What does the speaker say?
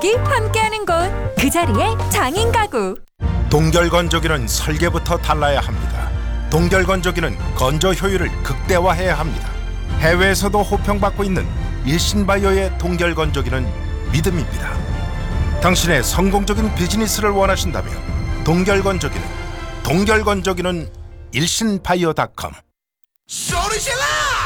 가족이 함께하는 곳, 그 자리에 장인 가구. 동결건조기는 설계부터 달라야 합니다. 동결건조기는 건조 효율을 극대화해야 합니다. 해외에서도 호평받고 있는 일신바이오의 동결건조기는 믿음입니다. 당신의 성공적인 비즈니스를 원하신다면 동결건조기는 일신바이오닷컴. 소리 질러!